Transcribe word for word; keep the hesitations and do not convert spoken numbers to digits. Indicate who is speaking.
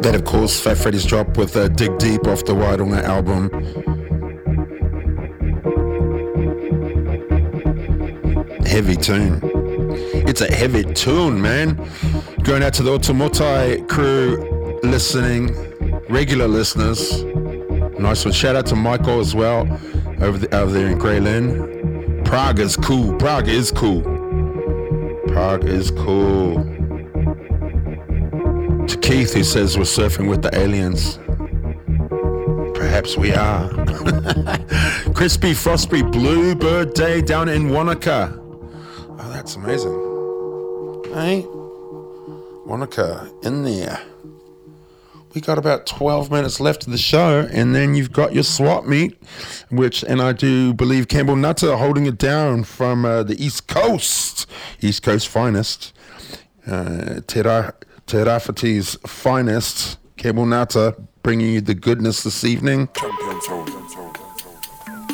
Speaker 1: That, of course, Fat Freddy's drop with uh, Dig Deep off the Waironga album. Heavy tune. It's a heavy tune, man. Going out to the Otomotai crew listening, regular listeners. Nice one. Shout out to Michael as well, over, the, over there in Grey Lynn. Prague is cool. Prague is cool. Prague is cool. To Keith, who says we're surfing with the aliens. Perhaps we are. Crispy Frosty Bluebird Day down in Wanaka. Oh, that's amazing. Hey, Wanaka in there. We got about twelve minutes left of the show, and then you've got your swap meet, which, and I do believe Campbell Nutter holding it down from uh, the East Coast, East Coast finest, uh, Te Rāwhiti's finest, Campbell Nutter, bringing you the goodness this evening.